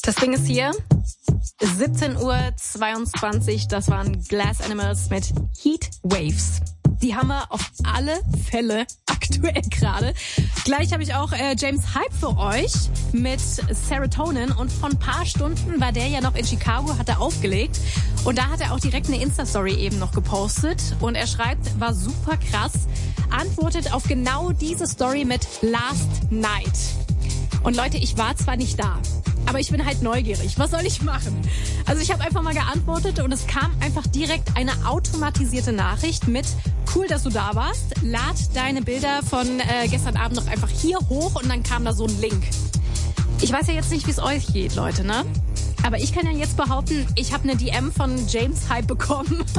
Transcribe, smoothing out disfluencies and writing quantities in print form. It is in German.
Das Ding ist hier, 17:22 Uhr, das waren Glass Animals mit Heat Waves. Die haben wir auf alle Fälle aktuell gerade. Gleich habe ich auch James Hype für euch mit Serotonin. Und vor ein paar Stunden war der ja noch in Chicago, hat er aufgelegt. Und da hat er auch direkt eine Insta-Story eben noch gepostet. Und er schreibt, war super krass, antwortet auf genau diese Story mit Last Night. Und Leute, ich war zwar nicht da, aber ich bin halt neugierig. Was soll ich machen? Also ich habe einfach mal geantwortet und es kam einfach direkt eine automatisierte Nachricht mit: Cool, dass du da warst. Lad deine Bilder von gestern Abend noch einfach hier hoch und dann kam da so ein Link. Ich weiß ja jetzt nicht, wie es euch geht, Leute, ne? Aber ich kann ja jetzt behaupten, ich habe eine DM von James Hype bekommen.